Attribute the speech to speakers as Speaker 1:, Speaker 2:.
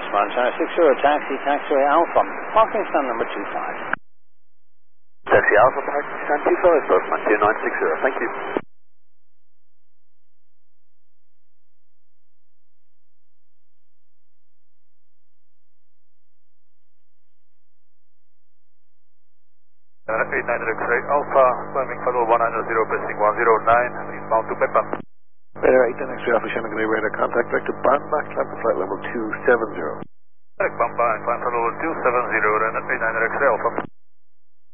Speaker 1: Montana 60 taxi, taxiway Alpha, parking stand number 25.
Speaker 2: Taxi Alpha, parking stand 25, Boatman 2960, thank you.
Speaker 3: X-ray Alpha, climbing funnel 190, pressing 109, inbound to Mepa.
Speaker 4: Radar 89 X-ray Alpha, Shannon Gray radar, contact vector Bamba, climb to flight level 270.
Speaker 3: Bamba, climb funnel 270, X-ray Alpha.